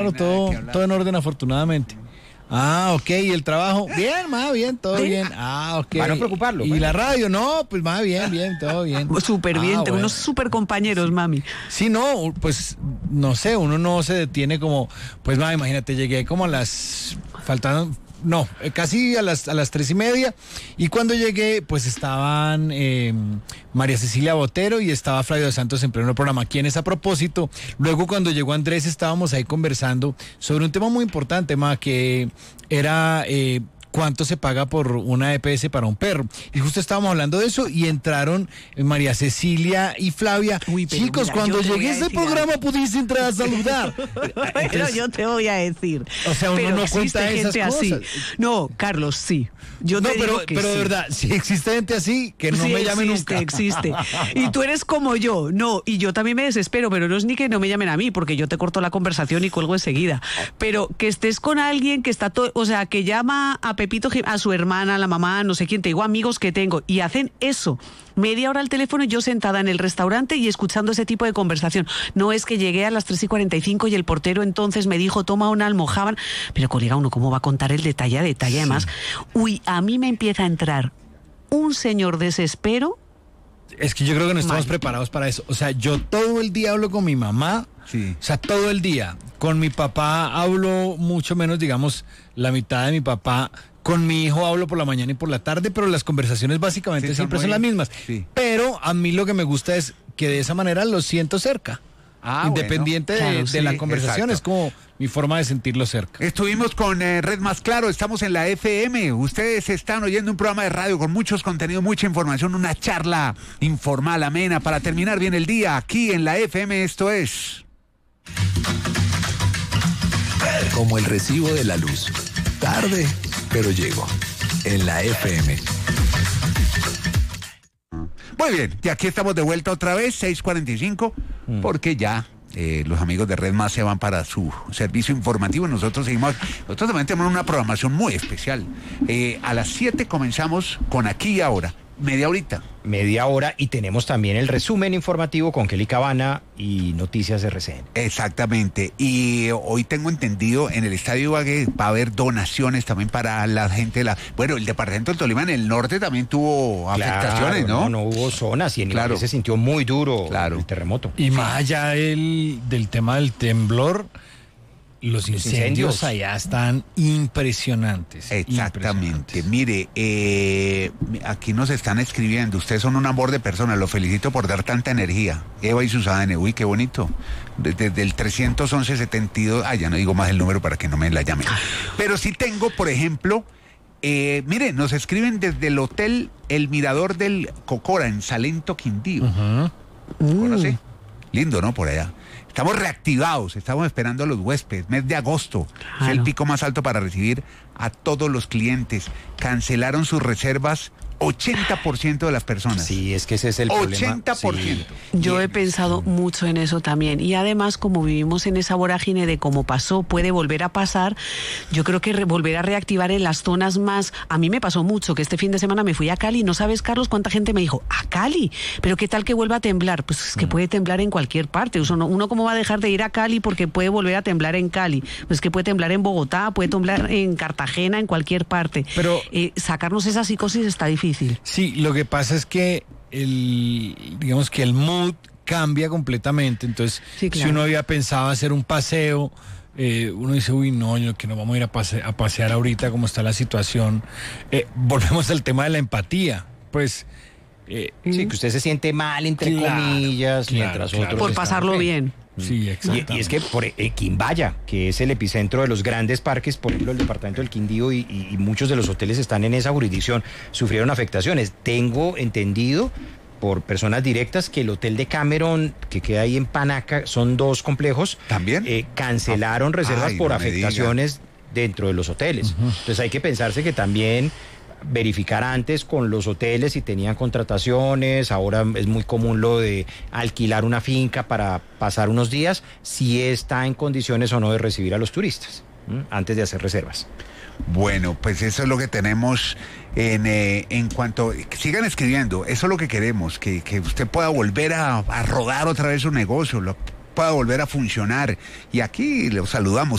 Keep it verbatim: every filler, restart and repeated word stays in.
no, todo, todo en orden afortunadamente. Ah, ok, ¿y el trabajo? Bien, más bien, todo ¿Sí? bien. Ah, ok. Para no preocuparlo. ¿Y pues. la radio? No, pues más bien, bien, todo bien. Súper bien, ah, tengo bueno. unos súper compañeros, sí. mami. Sí, no, pues, no sé, uno no se detiene como, pues, mami, imagínate, llegué como a las, faltaban, no, casi a las, a las tres y media, y cuando llegué, pues estaban eh, María Cecilia Botero y estaba Flavio de Santos en pleno programa. ¿Quién es a propósito? Luego cuando llegó Andrés estábamos ahí conversando sobre un tema muy importante, ma, que era... Eh, ¿cuánto se paga por una E P S para un perro? Y justo estábamos hablando de eso y entraron María Cecilia y Flavia. Uy, Chicos, mira, cuando llegué a este programa algo. Pudiste entrar a saludar. Entonces, pero yo te voy a decir. O sea, uno no cuenta esas cosas. Así. No, Carlos, sí. Yo no, te pero, digo que pero sí. de verdad, si existe gente así, que no sí, me llame existe, nunca. Existe, Y tú eres como yo. No, y yo también me desespero, pero no es ni que no me llamen a mí, porque yo te corto la conversación y cuelgo enseguida. Pero que estés con alguien que está todo, o sea, que llama a Pepito, a su hermana, a la mamá, no sé quién, te digo amigos que tengo, y hacen eso. Media hora al teléfono y yo sentada en el restaurante y escuchando ese tipo de conversación. No es que llegué a las tres y cuarenta y cinco y el portero entonces me dijo, toma una almojábana. Pero colega, uno cómo va a contar el detalle a detalle, sí. Además. Uy, a mí me empieza a entrar un señor desespero. Es que yo creo que no estamos Mal. preparados para eso. O sea, yo todo el día hablo con mi mamá. Sí. O sea, todo el día. Con mi papá hablo mucho menos, digamos, la mitad de mi papá. Con mi hijo hablo por la mañana y por la tarde, pero las conversaciones básicamente sí, siempre son, muy... son las mismas. Sí. Pero a mí lo que me gusta es que de esa manera los siento cerca. Ah, Independiente bueno. de, claro, de sí, la conversación, exacto. Es como mi forma de sentirlo cerca. Estuvimos con eh, Red Más Claro, estamos en la F M. Ustedes están oyendo un programa de radio con muchos contenidos, mucha información, una charla informal, amena, para terminar bien el día. Aquí en la F M esto es... Como el recibo de la luz. Tarde, pero llego. En la F M. Muy bien, y aquí estamos de vuelta otra vez, seis cuarenta y cinco, mm. porque ya eh, los amigos de Red Más se van para su servicio informativo. Nosotros seguimos, nosotros también tenemos una programación muy especial. Eh, a las siete comenzamos con Aquí y Ahora. Media horita. Media hora y tenemos también el resumen informativo con Kelly Cabana y Noticias R C N. Exactamente. Y hoy tengo entendido en el Estadio Ibagué va a haber donaciones también para la gente. La Bueno, el departamento del Tolima en el norte también tuvo claro, afectaciones, ¿no? No, no hubo zonas y en claro. Ibagué se sintió muy duro claro. el terremoto. Y más allá del, del tema del temblor, los incendios, incendios allá están impresionantes. Exactamente. Impresionantes. Mire, eh, aquí nos están escribiendo, ustedes son un amor de personas, los felicito por dar tanta energía. Eva y Susana, uy, qué bonito. Desde, desde el trescientos once setenta y dos, ah, ya no digo más el número para que no me la llamen. Pero sí tengo, por ejemplo, eh, mire, nos escriben desde el hotel El Mirador del Cocora, en Salento, Quindío. Uh-huh. ¿Conoce? Lindo, ¿no? Por allá. Estamos reactivados, estamos esperando a los huéspedes. Mes de agosto claro. es el pico más alto para recibir a todos los clientes. Cancelaron sus reservas ochenta por ciento de las personas. Sí, es que ese es el problema. ochenta por ciento. Sí. Yo he pensado mucho en eso también. Y además, como vivimos en esa vorágine de cómo pasó, puede volver a pasar, yo creo que re- volver a reactivar en las zonas más... A mí me pasó mucho, que este fin de semana me fui a Cali. ¿No sabes, Carlos, cuánta gente me dijo? ¿A Cali? ¿Pero qué tal que vuelva a temblar? Pues es que puede temblar en cualquier parte. Uno, uno ¿cómo va a dejar de ir a Cali porque puede volver a temblar en Cali? Pues que puede temblar en Bogotá, puede temblar en Cartagena, en cualquier parte. Pero eh, sacarnos esa psicosis está difícil. Sí, lo que pasa es que el, digamos que el mood cambia completamente. Entonces, sí, claro. Si uno había pensado hacer un paseo, eh, uno dice, uy, no, yo que no vamos a ir a, pase- a pasear ahorita como está la situación. Eh, volvemos al tema de la empatía. Pues... Eh, sí, que usted se siente mal, entre claro, comillas, claro, mientras claro. otros... Por pasarlo bien. Sí, exacto. Y, y es que por eh, Quimbaya, que es el epicentro de los grandes parques, por ejemplo, el departamento del Quindío y, y, y muchos de los hoteles están en esa jurisdicción, sufrieron afectaciones. Tengo entendido por personas directas que el hotel de Cameron, que queda ahí en Panaca, son dos complejos. ¿También? Eh, cancelaron reservas Ay, por no afectaciones dentro de los hoteles. Uh-huh. Entonces hay que pensarse que también... verificar antes con los hoteles si tenían contrataciones. Ahora es muy común lo de alquilar una finca para pasar unos días, si está en condiciones o no de recibir a los turistas, ¿m? Antes de hacer reservas. Bueno, pues eso es lo que tenemos en, eh, en cuanto... Sigan escribiendo, eso es lo que queremos, que, que usted pueda volver a, a rodar otra vez su negocio, lo, pueda volver a funcionar. Y aquí los saludamos.